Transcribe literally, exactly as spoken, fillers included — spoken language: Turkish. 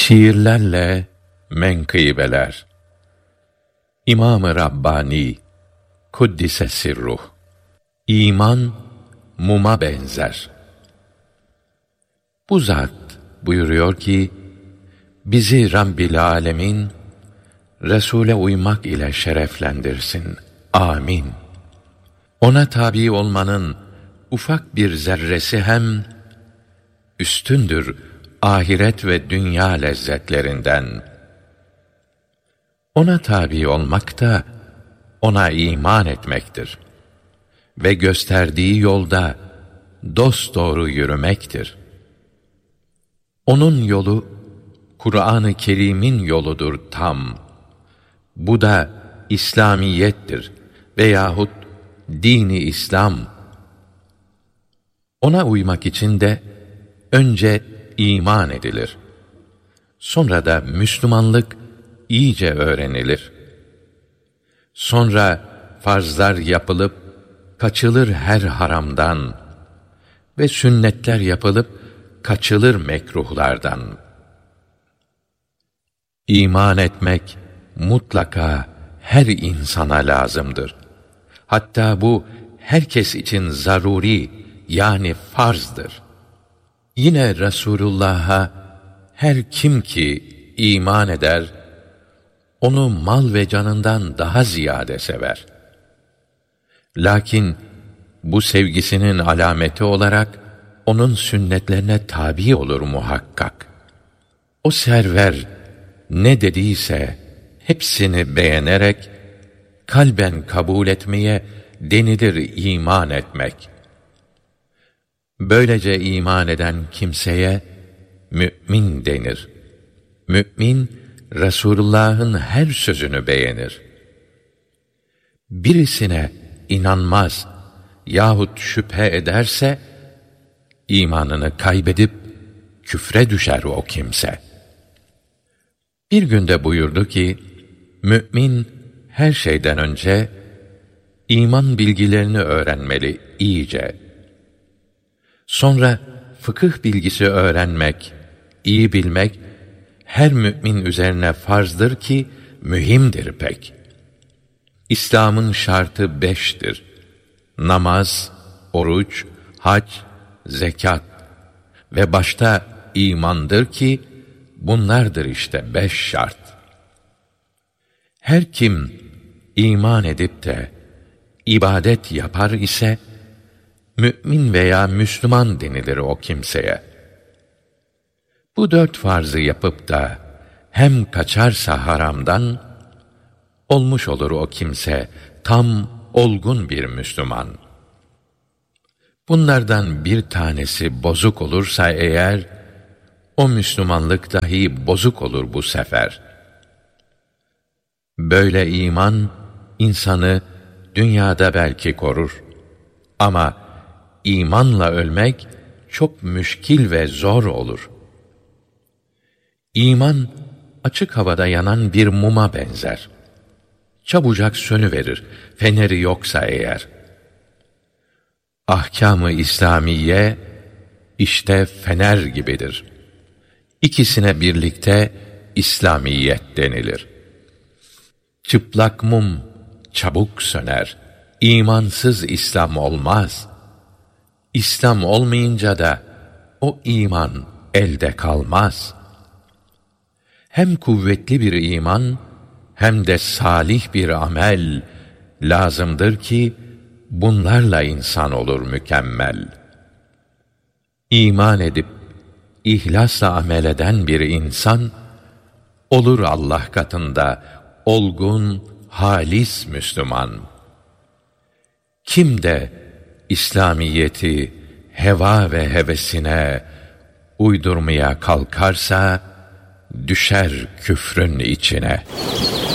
Şiirlerle menkıbeler. İmam-ı Rabbani Kuddise sirruh. İman muma benzer. Bu zat buyuruyor ki, bizi Rabbil Âlemin Resûle uymak ile şereflendirsin. Amin. Ona tabi olmanın ufak bir zerresi hem üstündür ahiret ve dünya lezzetlerinden. Ona tabi olmak da ona iman etmektir ve gösterdiği yolda dosdoğru yürümektir. Onun yolu Kur'an-ı Kerim'in yoludur tam. Bu da İslamiyettir veyahut dini İslam. Ona uymak için de önce iman edilir. Sonra da Müslümanlık iyice öğrenilir. Sonra farzlar yapılıp kaçılır her haramdan ve sünnetler yapılıp kaçılır mekruhlardan. İman etmek mutlaka her insana lazımdır. Hatta bu herkes için zaruri, yani farzdır. Yine Resulullah'a her kim ki iman eder, onu mal ve canından daha ziyade sever. Lakin bu sevgisinin alameti olarak onun sünnetlerine tabi olur muhakkak. O server ne dediyse hepsini beğenerek kalben kabul etmeye denilir iman etmek. Böylece iman eden kimseye mü'min denir. Mü'min, Resulullah'ın her sözünü beğenir. Birisine inanmaz yahut şüphe ederse, imanını kaybedip küfre düşer o kimse. Bir günde buyurdu ki, mü'min her şeyden önce iman bilgilerini öğrenmeli iyice. Sonra fıkıh bilgisi öğrenmek, iyi bilmek her mü'min üzerine farzdır ki mühimdir pek. İslam'ın şartı beştir. Namaz, oruç, hac, zekat ve başta imandır ki bunlardır işte beş şart. Her kim iman edip de ibadet yapar ise mü'min veya Müslüman denilir o kimseye. Bu dört farzı yapıp da hem kaçarsa haramdan, olmuş olur o kimse tam olgun bir Müslüman. Bunlardan bir tanesi bozuk olursa eğer, o Müslümanlık dahi bozuk olur bu sefer. Böyle iman, insanı dünyada belki korur. Ama imanla ölmek çok müşkil ve zor olur. İman, açık havada yanan bir muma benzer. Çabucak sönüverir, feneri yoksa eğer. Ahkâm-ı İslâmiye, işte fener gibidir. İkisine birlikte İslamiyet denilir. Çıplak mum çabuk söner, imansız İslam olmaz. İslam olmayınca da o iman elde kalmaz. Hem kuvvetli bir iman, hem de salih bir amel lazımdır ki, bunlarla insan olur mükemmel. İman edip, ihlasla amel eden bir insan, olur Allah katında olgun, halis Müslüman. Kim de İslamiyeti heva ve hevesine uydurmaya kalkarsa, düşer küfrün içine.